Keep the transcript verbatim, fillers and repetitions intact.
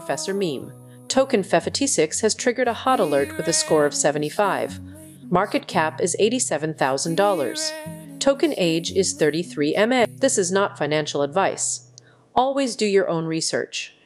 Professor Meme. Token F E F T six has triggered a hot alert with a score of seventy-five. Market cap is eighty-seven thousand dollars. Token age is thirty-three months. This is not financial advice. Always do your own research.